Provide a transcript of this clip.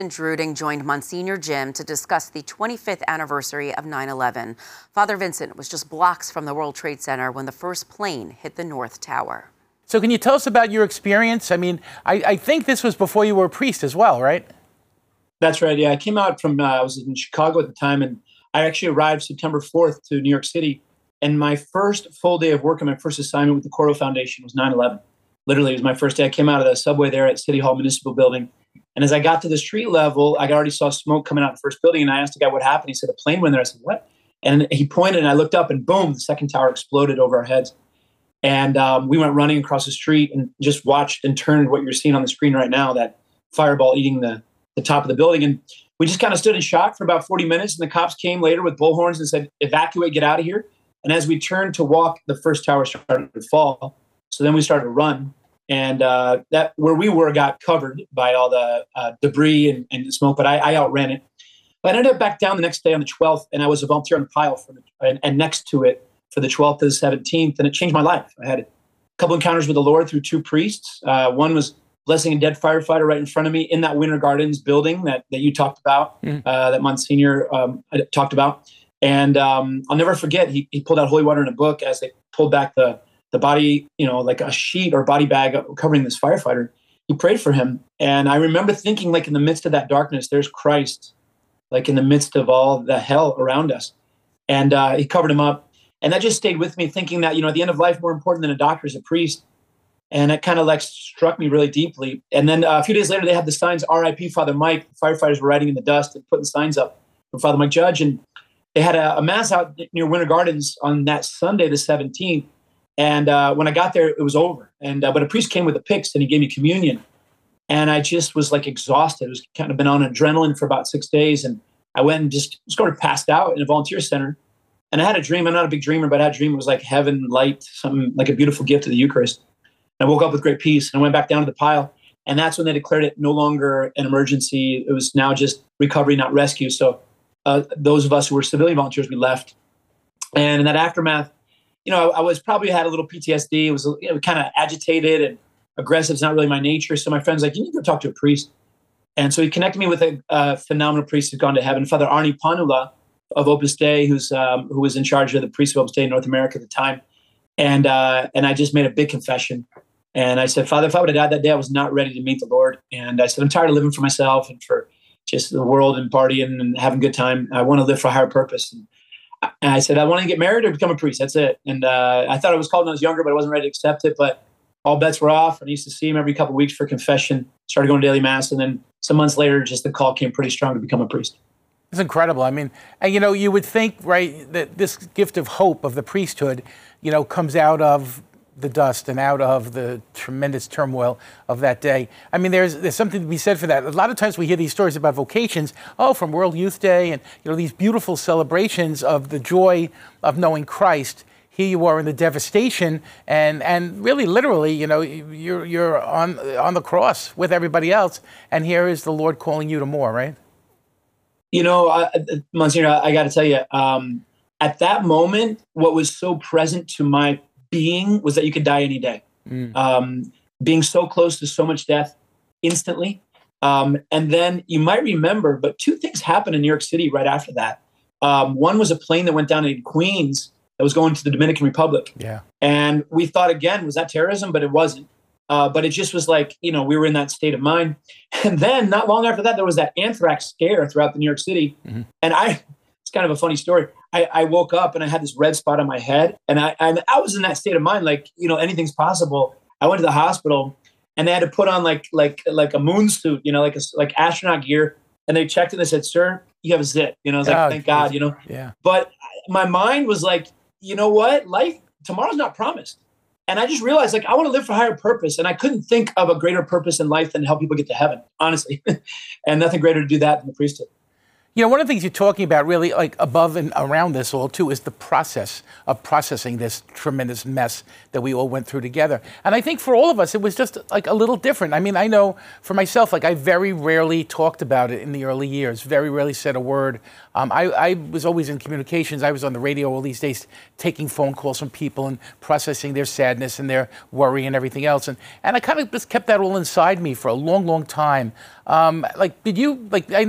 Druding joined Monsignor Jim to discuss the 25th anniversary of 9/11. Father Vincent was just blocks from the World Trade Center when the first plane hit the North Tower. So can you tell us about your experience? I mean, I think this was before you were a priest as well, right? That's right. Yeah, I came out from, I was in Chicago at the time, and I actually arrived September 4th to New York City. And my first full day of work and my first assignment with the Coro Foundation was 9/11. Literally, it was my first day. I came out of the subway there at City Hall Municipal Building. And as I got to the street level, I already saw smoke coming out of the first building. And I asked the guy what happened. He said, a plane went there. I said, what? And he pointed, and I looked up, and boom, the second tower exploded over our heads. And we went running across the street and just watched and turned what you're seeing on the screen right now, that fireball eating the top of the building. And we just kind of stood in shock for about 40 minutes. And the cops came later with bullhorns and said, evacuate, get out of here. And as we turned to walk, the first tower started to fall. So then we started to run. And that where we were got covered by all the debris and the smoke, but I outran it. But I ended up back down the next day on the 12th, and I was a volunteer on the pile and next to it for the 12th to the 17th, and it changed my life. I had a couple encounters with the Lord through two priests. One was blessing a dead firefighter right in front of me in that Winter Gardens building that you talked about, that Monsignor talked about. And I'll never forget, he pulled out holy water in a book as they pulled back the body, like a sheet or body bag covering this firefighter. He prayed for him. And I remember thinking, like, in the midst of that darkness, there's Christ, like in the midst of all the hell around us. And he covered him up. And that just stayed with me, thinking that, at the end of life, more important than a doctor is a priest. And it kind of like struck me really deeply. And then a few days later, they had the signs, R.I.P. Father Mike. The firefighters were writing in the dust and putting signs up for Father Mike Judge. And they had a mass out near Winter Gardens on that Sunday, the 17th. And when I got there, it was over. And but a priest came with a pyx and he gave me communion. And I just was like exhausted. It was kind of been on adrenaline for about 6 days. And I went and just sort of passed out in a volunteer center. And I had a dream. I'm not a big dreamer, but I had a dream. It was like heaven, light, something like a beautiful gift of the Eucharist. And I woke up with great peace and I went back down to the pile. And that's when they declared it no longer an emergency. It was now just recovery, not rescue. So those of us who were civilian volunteers, we left. And in that aftermath, I was probably had a little PTSD. It was kind of agitated and aggressive. It's not really my nature. So my friend's like, you need to go talk to a priest. And so he connected me with a phenomenal priest who's gone to heaven, Father Arnie Panula of Opus Dei, who was in charge of the priest of Opus Dei in North America at the time. And I just made a big confession. And I said, Father, if I would have died that day, I was not ready to meet the Lord. And I said, I'm tired of living for myself and for just the world and partying and having a good time. I want to live for a higher purpose. And I said, I want to get married or become a priest. That's it. And I thought I was called when I was younger, but I wasn't ready to accept it. But all bets were off. And I used to see him every couple of weeks for confession, started going to daily mass. And then some months later, just the call came pretty strong to become a priest. It's incredible. I mean, and, you would think, right, that this gift of hope of the priesthood, comes out of the dust and out of the tremendous turmoil of that day. I mean, there's something to be said for that. A lot of times we hear these stories about vocations, from World Youth Day and, these beautiful celebrations of the joy of knowing Christ. Here you are in the devastation and really literally, you're on the cross with everybody else. And here is the Lord calling you to more, right? Monsignor, I got to tell you, at that moment, what was so present to my being was that you could die any day. Being so close to so much death instantly. And then you might remember, but two things happened in New York City right after that. One was a plane that went down in Queens that was going to the Dominican Republic. Yeah. And we thought, again, was that terrorism? But it wasn't. But it just was like, we were in that state of mind. And then not long after that, there was that anthrax scare throughout the New York City. Mm-hmm. And it's kind of a funny story. I woke up and I had this red spot on my head. And I was in that state of mind, like, anything's possible. I went to the hospital and they had to put on like a moon suit, like astronaut gear. And they checked and they said, sir, you have a zit. I was like, thank God, Yeah. But my mind was like, you know what? Life, tomorrow's not promised. And I just realized, like, I want to live for a higher purpose. And I couldn't think of a greater purpose in life than to help people get to heaven, honestly. And nothing greater to do that than the priesthood. You know, one of the things you're talking about really like above and around this all too is the process of processing this tremendous mess that we all went through together. And I think for all of us, it was just like a little different. I mean, I know for myself, like I very rarely talked about it in the early years, very rarely said a word. I was always in communications. I was on the radio all these days, taking phone calls from people and processing their sadness and their worry and everything else. And I kind of just kept that all inside me for a long, long time. Like, did you, like, I